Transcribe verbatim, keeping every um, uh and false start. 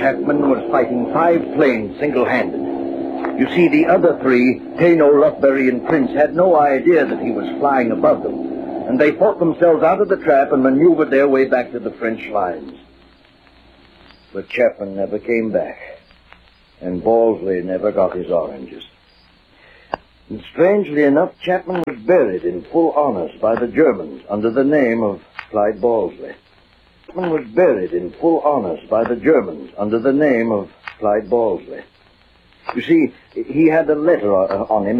Chapman was fighting five planes single-handed. You see, the other three, Tano, Lufberry, and Prince, had no idea that he was flying above them, and they fought themselves out of the trap and maneuvered their way back to the French lines. But Chapman never came back, and Balsley never got his oranges. And strangely enough, Chapman was buried in full honors by the Germans under the name of Clyde Balsley. Chapman was buried in full honors by the Germans under the name of Clyde Balsley. You see, he had a letter on him